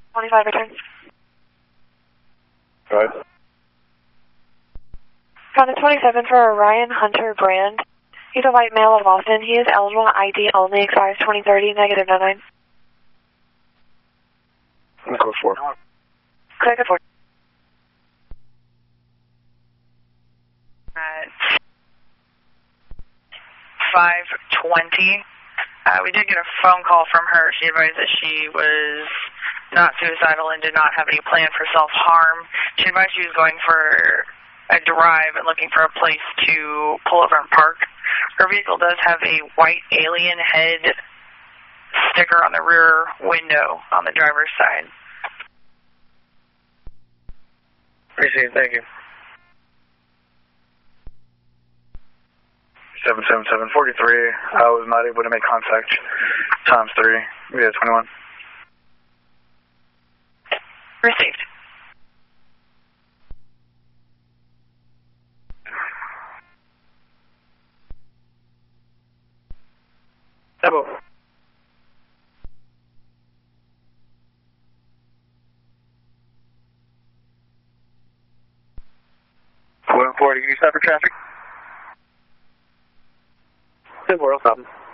25 returns. Right. Found a 27 for Ryan Hunter Brand. He's a white male of Austin. He is eligible ID only, expires 2030, negative 99. Code 4. Clear, code 4. At 5:20, we did get a phone call from her. She advised that she was not suicidal and did not have any plan for self-harm. She advised she was going for a drive and looking for a place to pull over and park. Her vehicle does have a white alien head sticker on the rear window on the driver's side. Appreciate it, thank you. 77743, I was not able to make contact. Times 3, via 21. Received. Double. Going forward, you stop for traffic? 10-4, I'll stop.